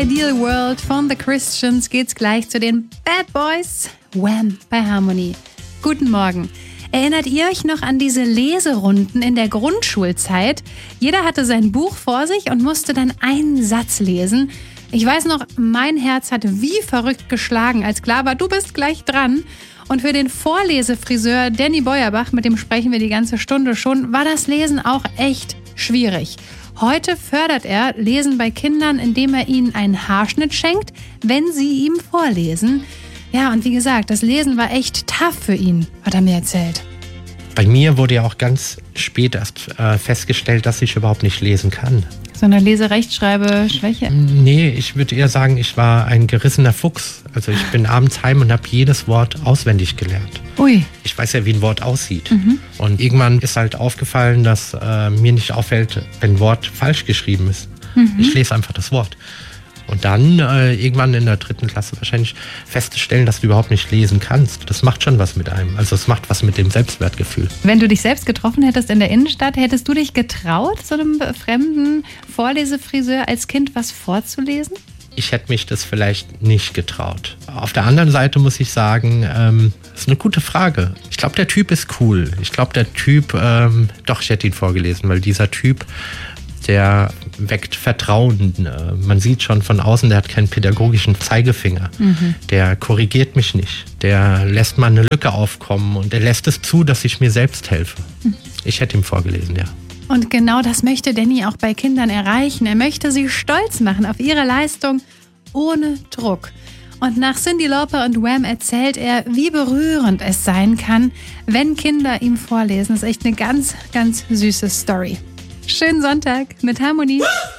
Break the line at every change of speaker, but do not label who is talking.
Ideal World von The Christians geht's gleich zu den Bad Boys. Wham! Bei Harmony. Guten Morgen. Erinnert ihr euch noch an diese Leserunden in der Grundschulzeit? Jeder hatte sein Buch vor sich und musste dann einen Satz lesen. Ich weiß noch, mein Herz hat wie verrückt geschlagen, als klar war, du bist gleich dran. Und für den Vorlesefriseur Danny Beuerbach, mit dem sprechen wir die ganze Stunde schon, war das Lesen auch echt schwierig. Heute fördert er Lesen bei Kindern, indem er ihnen einen Haarschnitt schenkt, wenn sie ihm vorlesen. Ja, und wie gesagt, das Lesen war echt tough für ihn, hat er mir erzählt.
Bei mir wurde ja auch ganz spät erst festgestellt, dass ich überhaupt nicht lesen kann.
So eine Lese-Rechtschreibe-Schwäche?
Nee, ich würde eher sagen, ich war ein gerissener Fuchs. Also ich bin abends heim und habe jedes Wort auswendig gelernt.
Ui.
Ich weiß ja, wie ein Wort aussieht. Und irgendwann ist halt aufgefallen, dass mir nicht auffällt, wenn ein Wort falsch geschrieben ist. Ich lese einfach das Wort. Und dann irgendwann in der 3. Klasse wahrscheinlich festzustellen, dass du überhaupt nicht lesen kannst. Das macht schon was mit einem. Also es macht was mit dem Selbstwertgefühl.
Wenn du dich selbst getroffen hättest in der Innenstadt, hättest du dich getraut, so einem fremden Vorlesefriseur als Kind was vorzulesen?
Ich hätte mich das vielleicht nicht getraut. Auf der anderen Seite muss ich sagen, das ist eine gute Frage. Ich glaube, der Typ ist cool. Ich glaube, der Typ, doch, ich hätte ihn vorgelesen, weil dieser Typ, der weckt Vertrauen. Man sieht schon von außen, der hat keinen pädagogischen Zeigefinger. Der korrigiert mich nicht. Der lässt mal eine Lücke aufkommen und der lässt es zu, dass ich mir selbst helfe. Ich hätte ihm vorgelesen, ja.
Und genau das möchte Danny auch bei Kindern erreichen. Er möchte sie stolz machen auf ihre Leistung ohne Druck. Und nach Cyndi Lauper und Wham erzählt er, wie berührend es sein kann, wenn Kinder ihm vorlesen. Das ist echt eine ganz, ganz süße Story. Schönen Sonntag mit Harmony.